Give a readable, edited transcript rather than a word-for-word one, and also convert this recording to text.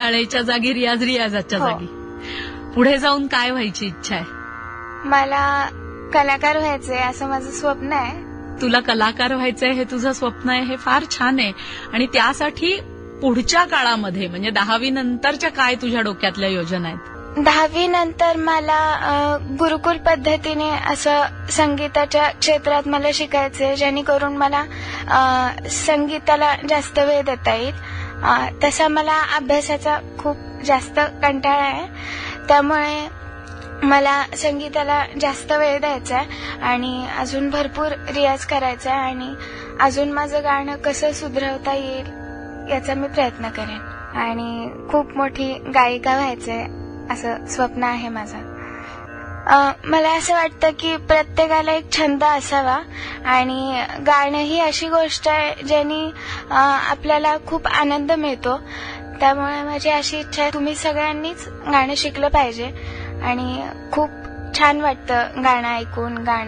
शाळेच्या जागी रियाज रियाजाच्या हो. जागी. पुढे जाऊन काय व्हायची इच्छा आहे? मला कलाकार व्हायचंय असं माझं स्वप्न आहे. तुला कलाकार व्हायचंय हे तुझं स्वप्न आहे, हे फार छान आहे. आणि त्यासाठी पुढच्या काळामध्ये म्हणजे 10वी नंतरच्या काय तुझ्या डोक्यातल्या योजना आहेत? 10वी नंतर मला गुरुकुल पद्धतीने असं संगीताच्या क्षेत्रात मला शिकायचंय, जेणेकरून मला संगीताला जास्त वेळ देता येईल. तसा मला अभ्यासाचा खूप जास्त कंटाळा आहे, त्यामुळे मला संगीताला जास्त वेळ द्यायचा आहे आणि अजून भरपूर रियाज करायचा आहे आणि अजून माझं गाणं कसं सुधरवता येईल याचा मी प्रयत्न करेन आणि खूप मोठी गायिका व्हायचंय असं स्वप्न आहे माझं. मला असं वाटतं की प्रत्येकाला एक छंद असावा आणि गाणं ही अशी गोष्ट आहे ज्यानी आपल्याला खूप आनंद मिळतो. त्यामुळे माझी अशी इच्छा आहे तुम्ही सगळ्यांनीच गाणं शिकलं पाहिजे आणि खूप छान वाटतं गाणं ऐकून, गाणं